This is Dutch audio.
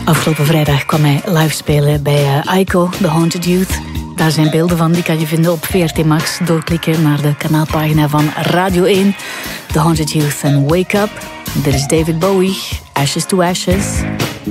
Afgelopen vrijdag kwam hij live spelen bij Aiko, The Haunted Youth. Daar zijn beelden van, die kan je vinden op VRT Max. Doorklikken naar de kanaalpagina van Radio 1. The Haunted Youth en Wake Up. Dit is David Bowie, Ashes to Ashes.